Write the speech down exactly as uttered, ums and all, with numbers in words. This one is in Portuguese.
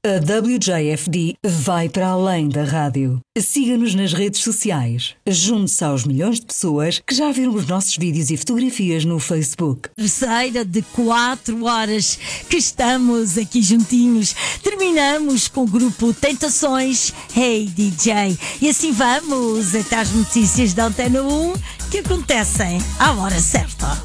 A W J F D vai para além da rádio. Siga-nos nas redes sociais. Junte-se aos milhões de pessoas que já viram os nossos vídeos e fotografias no Facebook. Terceira de quatro horas que estamos aqui juntinhos. Terminamos com o grupo Tentações Hey D J. E assim vamos até às notícias da Antena um que acontecem à hora certa.